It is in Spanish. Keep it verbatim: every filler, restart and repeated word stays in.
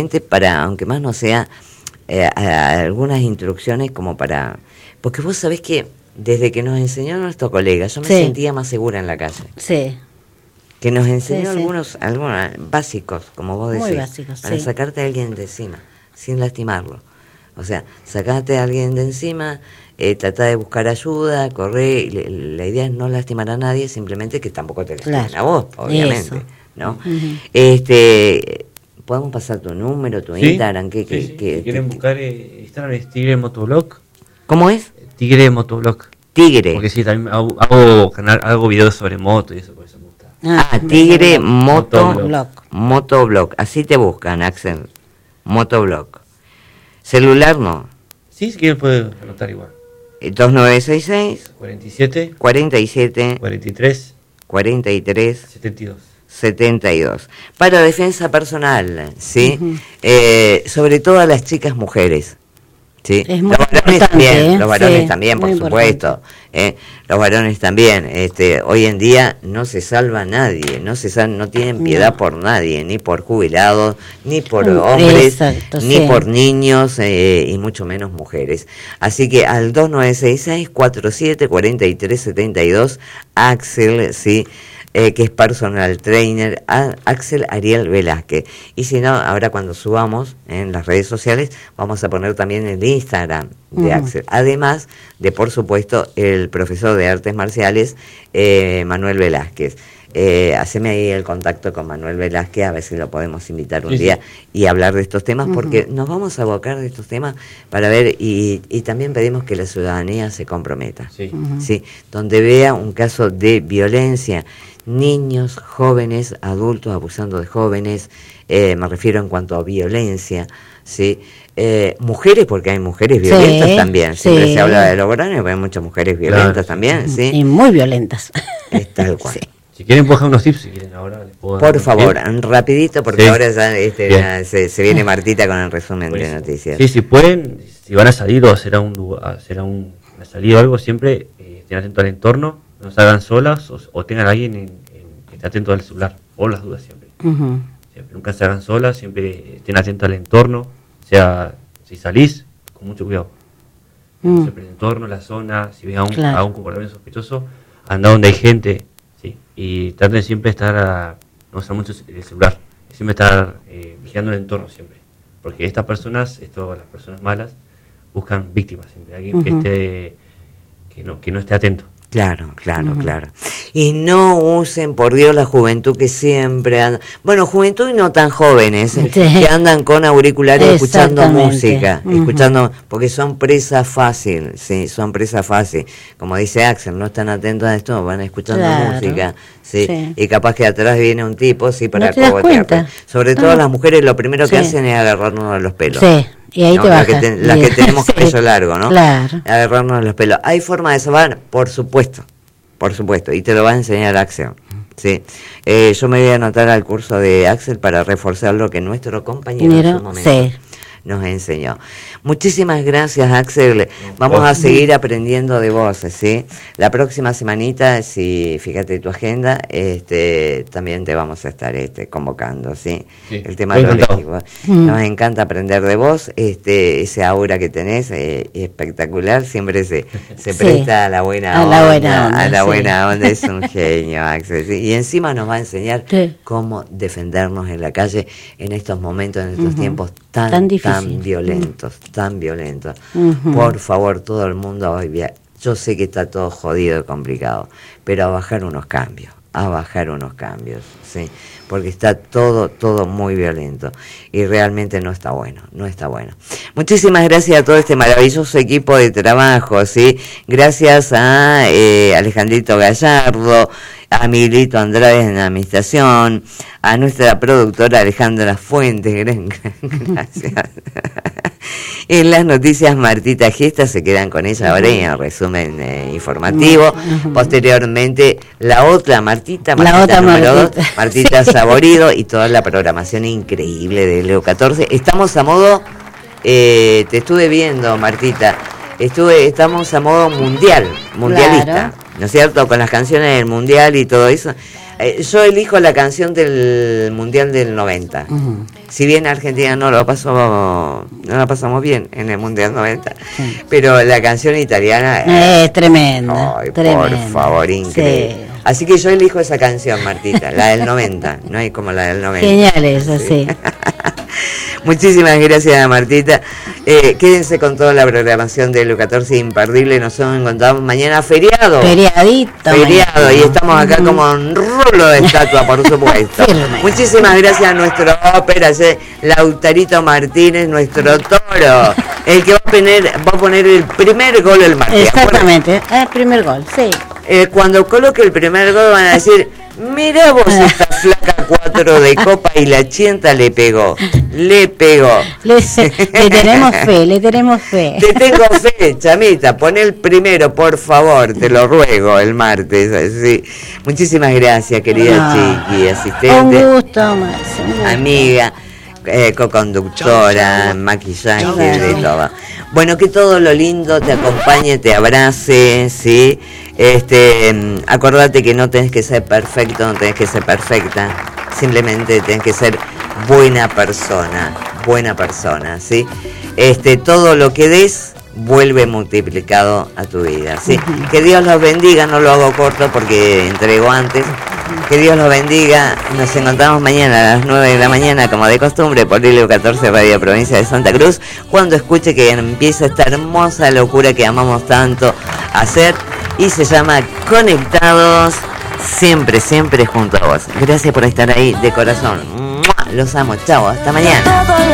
para, aunque más no sea, eh, a, a algunas instrucciones como para... Porque vos sabés que desde que nos enseñó nuestro colega, yo me Sí. sentía más segura en la calle. Sí. Que nos enseñó Sí, sí. algunos, algunos básicos, como vos decís, Muy básicos, para sí. sacarte a alguien de encima, sin lastimarlo. O sea, sacarte a alguien de encima, eh, tratar de buscar ayuda, correr. Le, la idea es no lastimar a nadie, simplemente que tampoco te lastimen Claro. a vos, obviamente. Eso. ¿No? Uh-huh. Este, podemos pasar tu número, tu ¿Sí? Instagram, que, Sí, que, sí. que- Si quieren que- buscar eh, Instagram es Tigre Motoblog. ¿Cómo es? Tigre Motoblog. Tigre. Porque sí, también hago, hago, canal, hago videos sobre moto y eso, por eso me gusta. Ah, Tigre Moto Motoblog. Motoblog. Así te buscan, Axel. Motoblog. Celular no. Sí, si quieren pueden anotar igual. Eh, dos nueve seis seis, cuarenta y siete, cuarenta y siete, cuarenta y tres, cuarenta y tres, setenta y dos. setenta y dos. Para defensa personal, ¿sí? Ujú. Eh, sobre todo a las chicas mujeres. ¿Sí? Es muy Los varones importante, también, ¿eh? los varones Sí, también, por muy supuesto. ¿eh? Los varones también. Este, hoy en día no se salva nadie, no se sal- no tienen piedad No. por nadie, ni por jubilados, ni por Mm, hombres, exacto, ni sí. por niños eh, y mucho menos mujeres. Así que al dos nueve seis seis, cuarenta y siete, cuarenta y tres, setenta y dos, Axel, sí. Eh, que es personal trainer, a Axel Ariel Velázquez. Y si no, ahora cuando subamos en las redes sociales, vamos a poner también el Instagram de Ujú. Axel. Además de, por supuesto, el profesor de artes marciales, eh, Manuel Velázquez. Eh, haceme ahí el contacto con Manuel Velázquez, a ver si lo podemos invitar un Sí, sí. día y hablar de estos temas, Ujú. porque nos vamos a abocar de estos temas para ver, y, y también pedimos que la ciudadanía se comprometa. Sí. Ujú. ¿Sí? Donde vea un caso de violencia, niños, jóvenes, adultos abusando de jóvenes, eh, me refiero en cuanto a violencia, ¿sí? Eh, mujeres, porque hay mujeres Sí, violentas también, siempre sí. se habla de los varones, pero hay muchas mujeres violentas Claro. también, Y ¿sí? muy violentas. Es tal cual. Sí. Si quieren puedo dejar unos tips, si quieren ahora les puedo dar Por unos favor, tips. rapidito, porque Sí. ahora ya, este, Bien. ya se, se viene Martita con el resumen de Buenísimo. noticias. Sí, si pueden, si van a salir o hacer a un lugar, hacer a un, una salida o algo, siempre eh, estén atentos al entorno, no salgan solas o, o tengan a alguien en, en- que esté atento al celular, por las dudas siempre. Ujú. Siempre, nunca se hagan solas, siempre estén atentos al entorno, o sea, si salís, con mucho cuidado. Mm. Siempre el entorno, la zona, si ven a un, Claro. a un comportamiento sospechoso, anda donde hay gente, sí, y traten siempre de estar a, no usar mucho el celular, siempre estar eh, vigilando el entorno siempre, porque estas personas, esto, las personas malas, buscan víctimas siempre, alguien que Ujú. esté, que no, que no esté atento. Claro, claro, Ujú. claro. Y no usen, por Dios, la juventud que siempre anda... Bueno, juventud y no tan jóvenes, eh, Sí. que andan con auriculares escuchando Exactamente. música, Ujú. escuchando, porque son presa fácil, sí, son presa fácil. Como dice Axel, no están atentos a esto, van escuchando Claro. música, sí, Sí. y capaz que atrás viene un tipo, sí, para No te das cogotearte. cuenta. Sobre todo Ah. las mujeres, lo primero que Sí. hacen es agarrarnos de los pelos. Sí, y ahí No, te las bajas. que, ten- las que Bien. tenemos Sí. cabello largo, ¿no? Claro. Agarrarnos de los pelos. ¿Hay forma de salvar? Por supuesto, por supuesto, y te lo va a enseñar Axel. Sí. Eh, yo me voy a anotar al curso de Axel para reforzar lo que nuestro compañero en Dinero, su momento sí. nos enseñó. Muchísimas gracias, Axel. Vamos a seguir aprendiendo de vos, ¿sí? La próxima semanita, si fíjate tu agenda, este, también te vamos a estar este, convocando, ¿sí? Sí, El tema estoy encantado. rolístico. Mm. Nos encanta aprender de vos, este, ese aura que tenés, eh, espectacular, siempre se, se Sí. presta a la buena A onda. la buena onda, a la sí. buena onda, es un genio, Axel. ¿sí? Y encima nos va a enseñar Sí. cómo defendernos en la calle en estos momentos, en estos Ujú. tiempos tan, Tan tan, difícil. violentos, tan violentos. Ujú. Por favor, todo el mundo hoy, via- yo sé que está todo jodido y complicado, pero a bajar unos cambios, a bajar unos cambios, sí, porque está todo, todo muy violento y realmente no está bueno, no está bueno. Muchísimas gracias a todo este maravilloso equipo de trabajo, sí, gracias a eh, Alejandrito Gallardo, a Miguelito Andrade en la administración, a nuestra productora Alejandra Fuentes, gran- gracias. En las noticias Martita Gesta, se quedan con ella ahora en el resumen eh, informativo. Ujú. Posteriormente la otra Martita, La Martita otra número dos, Martita. Martita Sí. Saborido y toda la programación increíble de Leo catorce. Estamos a modo, eh, te estuve viendo Martita, estuve, estamos a modo mundial, mundialista, Claro. ¿no es cierto? Con las canciones del mundial y todo eso. Eh, yo elijo la canción del mundial del noventa. Ujú. Si bien Argentina no lo pasó, no la pasamos bien en el Mundial noventa, Sí. pero la canción italiana Es eh, tremenda. ay, tremenda. por favor, increíble. Sí. Así que yo elijo esa canción, Martita, la del noventa, no hay como la del noventa. Genial esa, sí. Muchísimas gracias, Martita. Eh, quédense con toda la programación de Lu catorce imperdible. Nos encontramos mañana feriado. Feriadito. Feriado, mañana. y estamos acá Ujú. como un rulo de estatua, por supuesto. Firme. Muchísimas gracias a nuestro ópera, ese Lautarito Martínez, nuestro toro, el que va a poner, va a poner el primer gol el martes. Exactamente, el primer gol, sí. Eh, cuando coloque el primer gol van a decir, mira vos esta flaca cuatro de copa y la chienta le pegó, le pegó. Le, le tenemos fe, le tenemos fe. Te tengo fe, chamita, pon el primero, por favor, te lo ruego, el martes. Sí. Muchísimas gracias, querida No. Chiqui, Un asistente, gusto, Marce, un gusto. amiga, eh, co-conductora, maquillaje, Chau, de chau. todo. Bueno, que todo lo lindo te acompañe, te abrace, ¿sí? Este, mm, acordate que no tenés que ser perfecto, no tenés que ser perfecta, simplemente tenés que ser buena persona, buena persona, ¿sí? Este, todo lo que des vuelve multiplicado a tu vida, ¿sí? Ujú. Que Dios los bendiga, no lo hago corto porque entrego antes. Que Dios los bendiga. Nos encontramos mañana a las nueve de la mañana, como de costumbre, por Lu catorce Radio Provincia de Santa Cruz, cuando escuche que empieza esta hermosa locura que amamos tanto hacer y se llama Conectados, siempre, siempre junto a vos. Gracias por estar ahí de corazón. ¡Mua! Los amo, chao, hasta mañana.